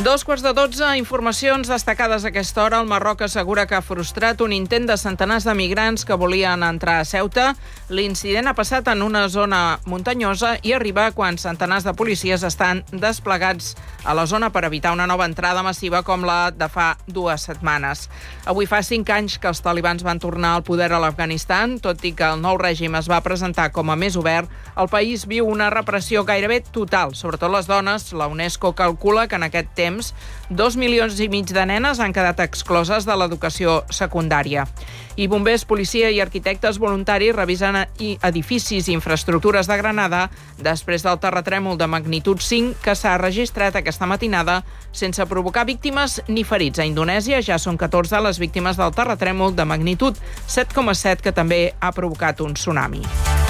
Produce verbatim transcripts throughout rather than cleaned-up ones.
Dos quarts de dotze, informacions destacades a aquesta hora. El Marroc assegura que ha frustrat un intent de centenars de migrants que volien entrar a Ceuta. L'incident ha passat en una zona muntanyosa i arriba quan centenars de policies estan desplegats a la zona per evitar una nova entrada massiva com la de fa dues setmanes. Avui fa cinc anys que els talibans van tornar al poder a l'Afganistan. Tot i que el nou règim es va presentar com a més obert, el país viu una repressió gairebé total, sobretot les dones. La UNESCO calcula que en aquest temps dos milions i mig de nenes han quedat excloses de l'educació secundària. I bombers, policia i arquitectes voluntaris revisen edificis i infraestructures de Granada després del terratrèmol de magnitud cinc que s'ha registrat aquesta matinada sense provocar víctimes ni ferits. A Indonèsia ja són catorze les víctimes del terratrèmol de magnitud set coma set que també ha provocat un tsunami.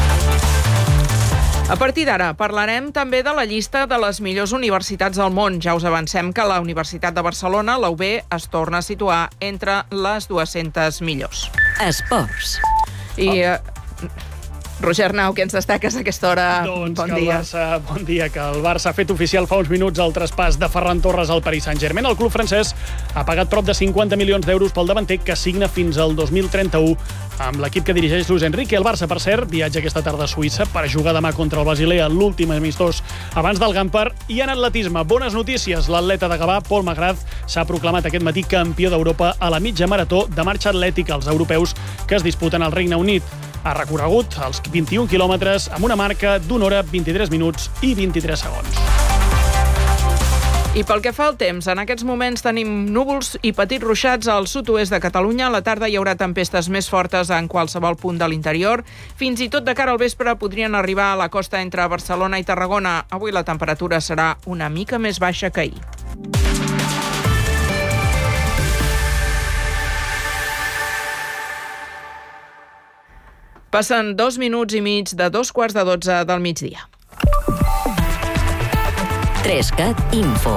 A partir d'ara parlarem també de la llista de les millors universitats del món. Ja us avancem que la Universitat de Barcelona, la U B, es torna a situar entre les dues-centes millors. Esports. I... Eh, Roger Arnau, què ens destaques a aquesta hora? Doncs bon que dia. El Barça, bon dia, que el Barça ha fet oficial fa uns minuts el traspàs de Ferran Torres al Paris Saint-Germain. El club francès ha pagat prop de cinquanta milions d'euros pel davanter que signa fins al dos mil trenta-u amb l'equip que dirigeix Luis Enrique. El Barça, per cert, viatja aquesta tarda a Suïssa per jugar demà contra el Basilea, l'últim amistós abans del Gampar. I en atletisme, bones notícies. L'atleta de Gavà, Pol Magraz, s'ha proclamat aquest matí campió d'Europa a la mitja marató de marxa atlètica als europeus que es disputen al Regne Unit. Ha recorregut els vint-i-un quilòmetres amb una marca d'una hora, vint-i-tres minuts i vint-i-tres segons. I pel que fa al temps, en aquests moments tenim núvols i petits ruixats al sud-oest de Catalunya. A la tarda hi haurà tempestes més fortes en qualsevol punt de l'interior. Fins i tot de cara al vespre podrien arribar a la costa entre Barcelona i Tarragona. Avui la temperatura serà una mica més baixa que ahir. Passen dos minuts i mig de dos quarts de dotze del migdia. Trescat Info.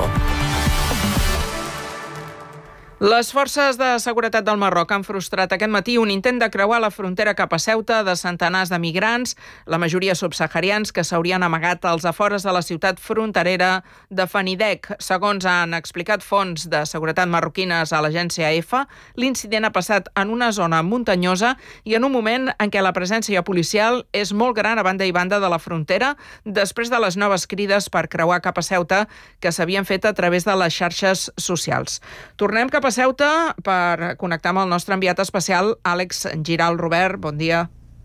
Les forces de seguretat del Marroc han frustrat aquest matí un intent de creuar la frontera cap a Ceuta de centenars de migrants, la majoria subsaharians, que s'haurien amagat als afores de la ciutat fronterera de Fanidec. Segons han explicat fonts de seguretat marroquines a l'agència E F A, l'incident ha passat en una zona muntanyosa i en un moment en què la presència policial és molt gran a banda i banda de la frontera, després de les noves crides per creuar cap a Ceuta que s'havien fet a través de les xarxes socials. Tornem cap a Ceuta per connectar amb el nostre enviat especial, Àlex Giral. Robert, bon dia.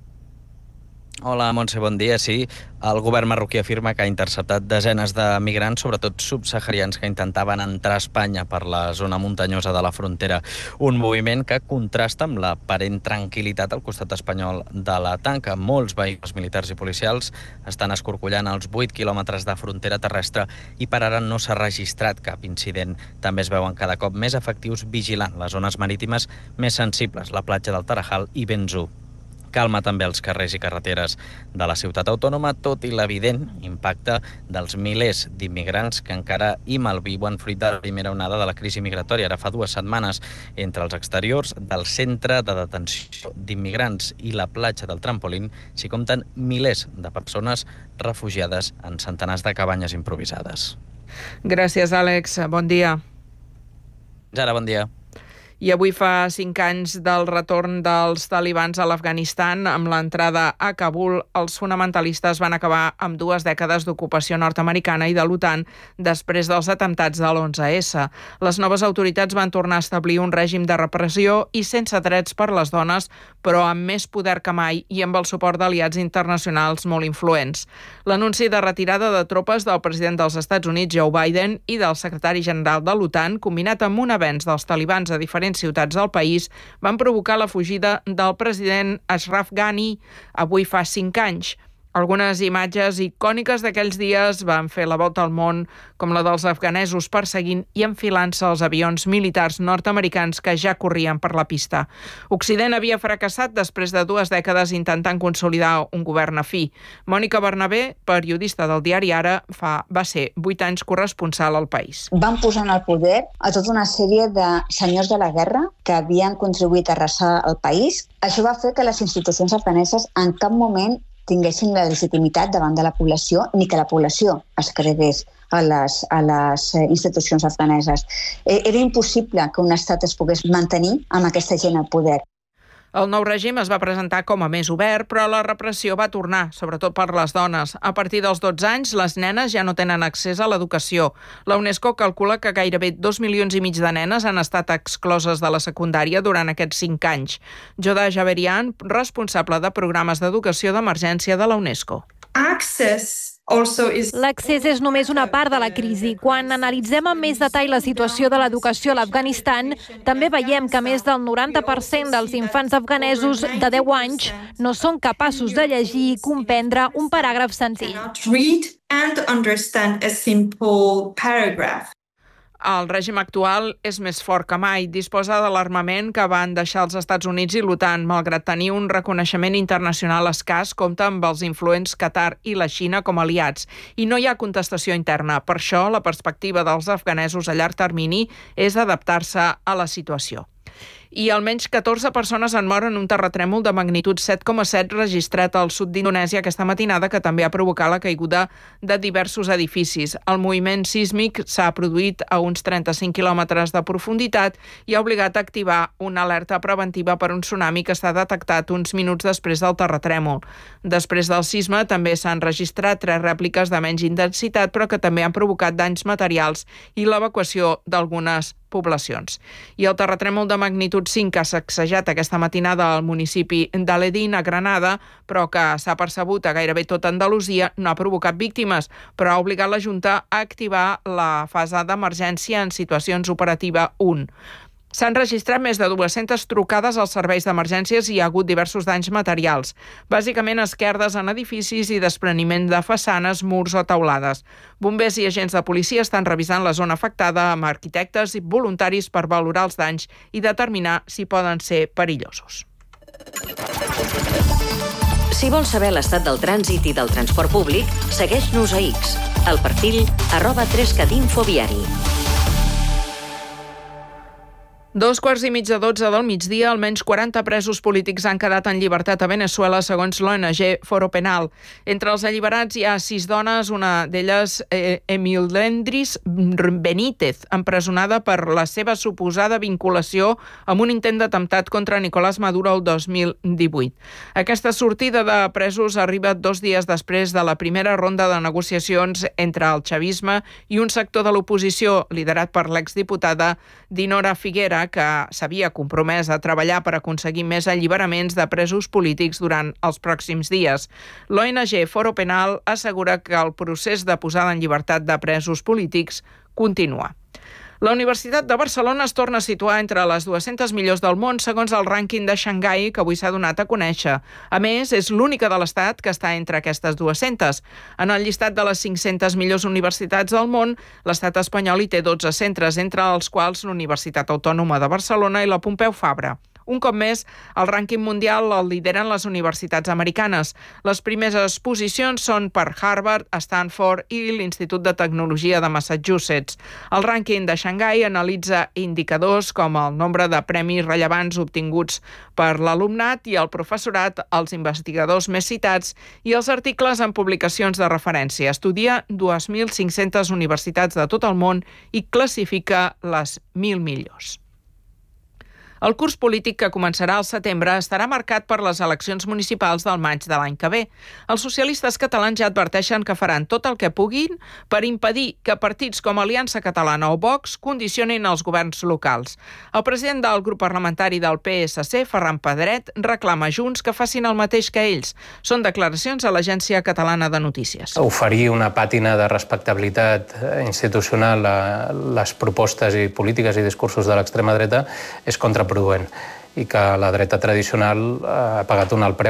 Hola, Montse, bon dia. Sí, el govern marroquí afirma que ha interceptat desenes de migrants, sobretot subsaharians, que intentaven entrar a Espanya per la zona muntanyosa de la frontera. Un moviment que contrasta amb l'aparent tranquil·litat al costat espanyol de la tanca. Molts vehicles militars i policials estan escorcollant els vuit quilòmetres de frontera terrestre i per ara no s'ha registrat cap incident. També es veuen cada cop més efectius vigilant les zones marítimes més sensibles, la platja del Tarajal i Benzú. Calma també els carrers i carreteres de la ciutat autònoma, tot i l'evident impacte dels milers d'immigrants que encara hi malviuen fruit de la primera onada de la crisi migratòria. Ara fa dues setmanes, entre els exteriors del centre de detenció d'immigrants i la platja del Trampolín s'hi compten milers de persones refugiades en centenars de cabanyes improvisades. Gràcies, Àlex. Bon dia. Ara, bon dia. I avui fa cinc anys del retorn dels talibans a l'Afganistan. Amb l'entrada a Kabul, els fonamentalistes van acabar amb dues dècades d'ocupació nord-americana i de l'OTAN després dels atemptats de l'onze esse. Les noves autoritats van tornar a establir un règim de repressió i sense drets per les dones, però amb més poder que mai i amb el suport d'aliats internacionals molt influents. L'anunci de retirada de tropes del president dels Estats Units, Joe Biden, i del secretari general de l'OTAN, combinat amb un avenç dels talibans a diferents ciutats del país, van provocar la fugida del president Ashraf Ghani avui fa cinc anys. Algunes imatges icòniques d'aquells dies van fer la volta al món, com la dels afganesos perseguint i enfilant-se els avions militars nord-americans que ja corrien per la pista. Occident havia fracassat després de dues dècades intentant consolidar un govern afí. Mònica Bernabé, periodista del diari Ara, fa, va ser vuit anys corresponsal al país. Van posar en el poder a tota una sèrie de senyors de la guerra que havien contribuït a arrasar el país. Això va fer que les institucions afganeses en cap moment tinguessin la legitimitat davant de la població ni que la població es cregués a les, a les institucions afganeses. Era impossible que un estat es pogués mantenir amb aquesta gent al poder. El nou règim es va presentar com a més obert, però la repressió va tornar, sobretot per les dones. A partir dels dotze anys, les nenes ja no tenen accés a l'educació. La UNESCO calcula que gairebé dos milions i mig de nenes han estat excloses de la secundària durant aquests cinc anys. Joda Javerian, responsable de programes d'educació d'emergència de la UNESCO. L'accés és només una part de la crisi. Quan analitzem amb més detall la situació de l'educació a l'Afganistan, també veiem que més del noranta per cent dels infants afganesos de deu anys no són capaços de llegir i comprendre un paràgraf senzill. El règim actual és més fort que mai. Disposa de l'armament que van deixar els Estats Units i l'OTAN. Malgrat tenir un reconeixement internacional escàs, compta amb els influents Qatar i la Xina com a aliats. I no hi ha contestació interna. Per això, la perspectiva dels afganesos a llarg termini és adaptar-se a la situació. I almenys catorze persones han mort en un terratrèmol de magnitud set coma set registrat al sud d'Indonèsia aquesta matinada, que també ha provocat la caiguda de diversos edificis. El moviment sísmic s'ha produït a uns trenta-cinc quilòmetres de profunditat i ha obligat a activar una alerta preventiva per un tsunami que s'ha detectat uns minuts després del terratrèmol. Després del sisme també s'han registrat tres rèpliques de menys intensitat, però que també han provocat danys materials i l'evacuació d'algunes poblacions. I el terratrèmol de magnitud cinc que ha sacsejat aquesta matinada al municipi d'Aledín, a Granada, però que s'ha percebut a gairebé tota Andalusia, no ha provocat víctimes, però ha obligat la Junta a activar la fase d'emergència en situacions operativa un. S'han registrat més de dues-centes trucades als serveis d'emergències i hi ha hagut diversos danys materials, bàsicament esquerdes en edificis i despreniment de façanes, murs o teulades. Bombers i agents de policia estan revisant la zona afectada amb arquitectes i voluntaris per valorar els danys i determinar si poden ser perillosos. Si vols saber l'estat del trànsit i del transport públic, segueix-nos a X, al perfil arroba tres cat info viari. Dos quarts i mig de dotze del migdia, almenys quaranta presos polítics han quedat en llibertat a Veneçuela, segons l'O N G Foro Penal. Entre els alliberats hi ha sis dones, una d'elles eh, Emilendris Benítez, empresonada per la seva suposada vinculació amb un intent d'atemptat contra Nicolás Maduro el dos mil divuit. Aquesta sortida de presos arriba dos dies després de la primera ronda de negociacions entre el chavisme i un sector de l'oposició, liderat per l'exdiputada Dinora Figuera, que s'havia compromès a treballar per aconseguir més alliberaments de presos polítics durant els pròxims dies. L'O N G Foro Penal assegura que el procés de posada en llibertat de presos polítics continua. La Universitat de Barcelona es torna a situar entre les dues-centes millors del món segons el rànquing de Xangai que avui s'ha donat a conèixer. A més, és l'única de l'Estat que està entre aquestes dues-centes. En el llistat de les cinc-centes millors universitats del món, l'Estat espanyol hi té dotze centres, entre els quals l'Universitat Autònoma de Barcelona i la Pompeu Fabra. Un cop més, el rànquing mundial el lideren les universitats americanes. Les primeres posicions són per Harvard, Stanford i l'Institut de Tecnologia de Massachusetts. El rànquing de Xangai analitza indicadors com el nombre de premis rellevants obtinguts per l'alumnat i el professorat, els investigadors més citats i els articles en publicacions de referència. Estudia dos mil cinc-centes universitats de tot el món i classifica les mil millors. El curs polític que començarà al setembre estarà marcat per les eleccions municipals del maig de l'any que ve. Els socialistes catalans ja adverteixen que faran tot el que puguin per impedir que partits com Aliança Catalana o Vox condicionin els governs locals. El president del grup parlamentari del P S C, Ferran Pedret, reclama a Junts que facin el mateix que ells. Són declaracions a l'Agència Catalana de Notícies. Oferir una pàtina de respectabilitat institucional a les propostes i polítiques i discursos de l'extrema dreta és contraproduent i que la dreta tradicional ha pagat un alt preu.